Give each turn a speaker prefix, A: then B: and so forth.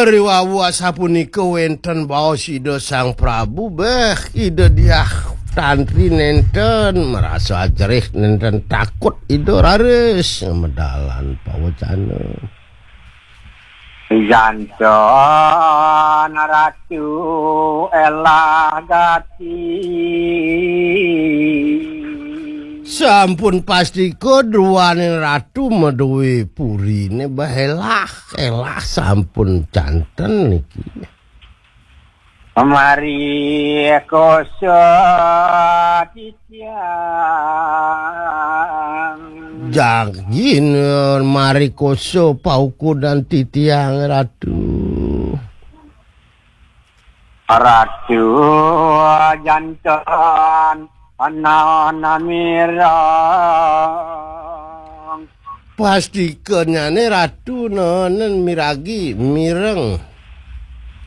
A: Riwawu sapunika wenten baos ide Sang Prabu beh ide diah tantri nenten merasa jerih nenten takut ide raris medalan pawacana.
B: Janton ratu elah gati
A: sampun pasti kedruane ratu meduwi purine bahelah elah sampun janten niki.
B: Mari koso titiang
A: jagin mari koso pauku dan titiang ratu.
B: Ratu janton ana mirang
A: Pasti kenyane ratu nonen miragi mireng.